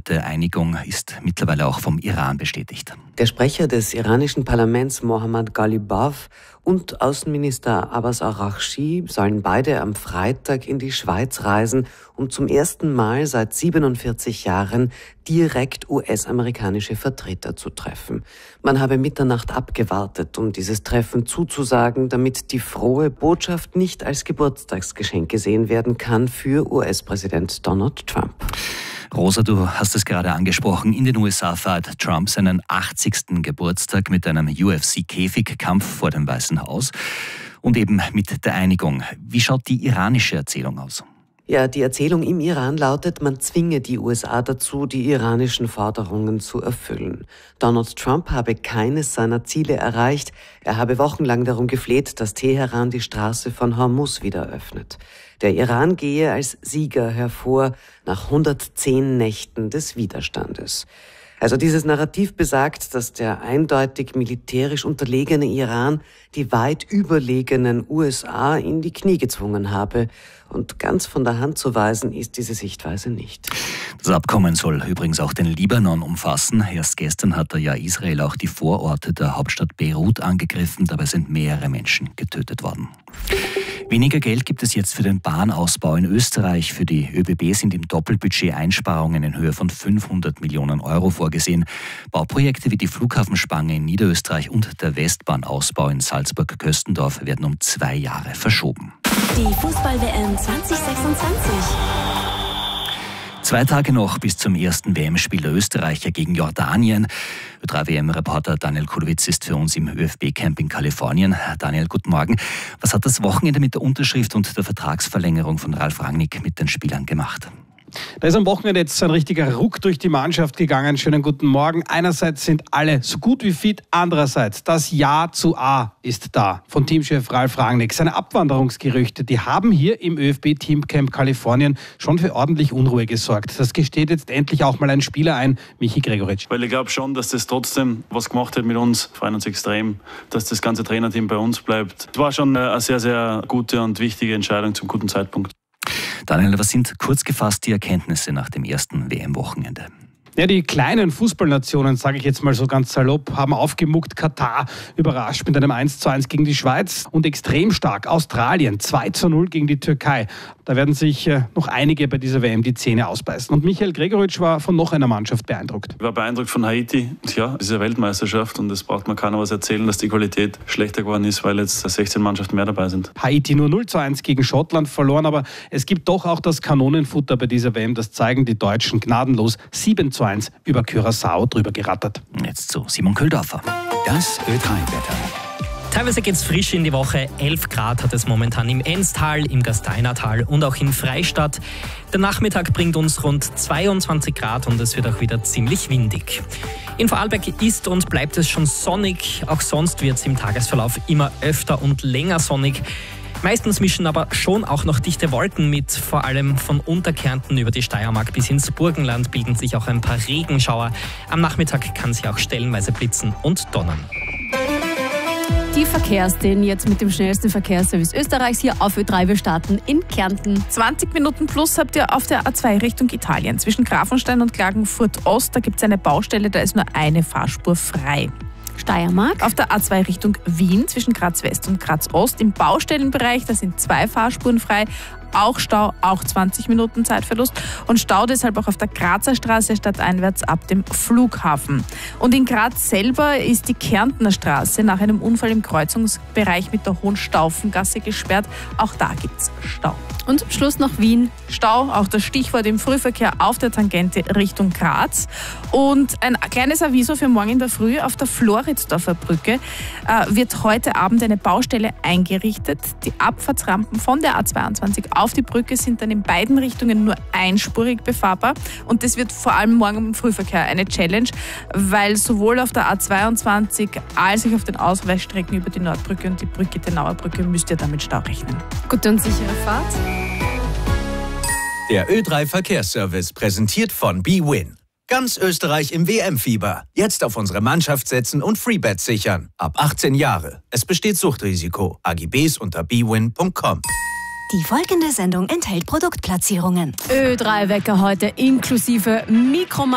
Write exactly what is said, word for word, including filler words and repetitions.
erhoffte Einigung ist mittlerweile auch vom Iran bestätigt. Der Sprecher des iranischen Parlaments Mohammad Ghalibaf und Außenminister Abbas Araghchi sollen beide am Freitag in die Schweiz reisen, um zum ersten Mal seit siebenundvierzig Jahren direkt U S-amerikanische Vertreter zu treffen. Man habe Mitternacht abgewartet, um dieses Treffen zuzusagen, damit die frohe Botschaft nicht als Geburtstagsgeschenk gesehen werden kann für U S-Präsident Donald Trump. Rosa, du hast es gerade angesprochen. In den U S A feiert Trump seinen achtzigsten Geburtstag mit einem U F C-Käfigkampf vor dem Weißen Haus und eben mit der Einigung. Wie schaut die iranische Erzählung aus? Ja, die Erzählung im Iran lautet, man zwinge die U S A dazu, die iranischen Forderungen zu erfüllen. Donald Trump habe keines seiner Ziele erreicht. Er habe wochenlang darum gefleht, dass Teheran die Straße von Hormuz wieder öffnet. Der Iran gehe als Sieger hervor nach hundertzehn Nächten des Widerstandes. Also dieses Narrativ besagt, dass der eindeutig militärisch unterlegene Iran die weit überlegenen U S A in die Knie gezwungen habe. Und ganz von der Hand zu weisen ist diese Sichtweise nicht. Das Abkommen soll übrigens auch den Libanon umfassen. Erst gestern hat ja Israel auch die Vororte der Hauptstadt Beirut angegriffen. Dabei sind mehrere Menschen getötet worden. Weniger Geld gibt es jetzt für den Bahnausbau in Österreich. Für die ÖBB sind im Doppelbudget Einsparungen in Höhe von fünfhundert Millionen Euro vorgesehen. Bauprojekte wie die Flughafenspange in Niederösterreich und der Westbahnausbau in Salzburg-Köstendorf werden um zwei Jahre verschoben. Die Fußball-W M zwanzig sechsundzwanzig. Zwei Tage noch bis zum ersten W M-Spiel der Österreicher gegen Jordanien. Ö drei W M-Reporter Daniel Kulowitz ist für uns im ÖFB-Camp in Kalifornien. Daniel, guten Morgen. Was hat das Wochenende mit der Unterschrift und der Vertragsverlängerung von Ralf Rangnick mit den Spielern gemacht? Da ist am Wochenende jetzt ein richtiger Ruck durch die Mannschaft gegangen. Schönen guten Morgen. Einerseits sind alle so gut wie fit, andererseits das Ja zu A ist da von Teamchef Ralf Rangnick. Seine Abwanderungsgerüchte, die haben hier im ÖFB-Teamcamp Kalifornien schon für ordentlich Unruhe gesorgt. Das gesteht jetzt endlich auch mal ein Spieler ein, Michi Gregoritsch. Weil ich glaube schon, dass das trotzdem was gemacht hat mit uns. Freuen uns extrem, dass das ganze Trainerteam bei uns bleibt. Es war schon eine sehr, sehr gute und wichtige Entscheidung zum guten Zeitpunkt. Daniel, was sind kurz gefasst die Erkenntnisse nach dem ersten W M-Wochenende? Ja, die kleinen Fußballnationen, sage ich jetzt mal so ganz salopp, haben aufgemuckt. Katar überrascht mit einem eins zu eins gegen die Schweiz und extrem stark Australien zwei zu null gegen die Türkei. Da werden sich äh, noch einige bei dieser W M die Zähne ausbeißen. Und Michael Gregoritsch war von noch einer Mannschaft beeindruckt. Ich war beeindruckt von Haiti. Ja, es ist eine Weltmeisterschaft und es braucht man keiner was erzählen, dass die Qualität schlechter geworden ist, weil jetzt sechzehn Mannschaften mehr dabei sind. Haiti nur null zu eins gegen Schottland verloren, aber es gibt doch auch das Kanonenfutter bei dieser W M. Das zeigen die Deutschen gnadenlos. sieben zu eins über Curaçao drüber gerattert. Jetzt zu Simon Köldorfer. Das Ö drei Wetter. Teilweise geht es frisch in die Woche. elf Grad hat es momentan im Enztal, im Gasteinertal und auch in Freistadt. Der Nachmittag bringt uns rund zweiundzwanzig Grad und es wird auch wieder ziemlich windig. In Vorarlberg ist und bleibt es schon sonnig. Auch sonst wird es im Tagesverlauf immer öfter und länger sonnig. Meistens mischen aber schon auch noch dichte Wolken mit. Vor allem von Unterkärnten über die Steiermark bis ins Burgenland bilden sich auch ein paar Regenschauer. Am Nachmittag kann es ja auch stellenweise blitzen und donnern. Die Verkehrsszenen jetzt mit dem schnellsten Verkehrsservice Österreichs hier auf Ö drei. Wir starten in Kärnten. zwanzig Minuten plus habt ihr auf der A zwei Richtung Italien. Zwischen Grafenstein und Klagenfurt Ost, da gibt es eine Baustelle, da ist nur eine Fahrspur frei. Steiermark. Auf der A zwei Richtung Wien zwischen Graz West und Graz Ost im Baustellenbereich, da sind zwei Fahrspuren frei. Auch Stau, auch zwanzig Minuten Zeitverlust und Stau deshalb auch auf der Grazer Straße stadteinwärts ab dem Flughafen. Und in Graz selber ist die Kärntner Straße nach einem Unfall im Kreuzungsbereich mit der Hohenstaufengasse gesperrt. Auch da gibt's Stau. Und zum Schluss noch Wien. Stau, auch das Stichwort im Frühverkehr auf der Tangente Richtung Graz. Und ein kleines Aviso für morgen in der Früh auf der Floridsdorfer Brücke äh, wird heute Abend eine Baustelle eingerichtet. Die Abfahrtsrampen von der A zweiundzwanzig auf die Brücke sind dann in beiden Richtungen nur einspurig befahrbar. Und das wird vor allem morgen im Frühverkehr eine Challenge, weil sowohl auf der A zweiundzwanzig als auch auf den Ausweichstrecken über die Nordbrücke und die Brücke Tenauer Brücke müsst ihr damit Stau rechnen. Gute und sichere Fahrt. Der Ö drei Verkehrsservice, präsentiert von bwin. Ganz Österreich im W M-Fieber. Jetzt auf unsere Mannschaft setzen und Freebets sichern. Ab achtzehn Jahre. Es besteht Suchtrisiko. A G Bs unter bwin punkt com. Die folgende Sendung enthält Produktplatzierungen. Ö drei Wecker heute inklusive Mikromarkt.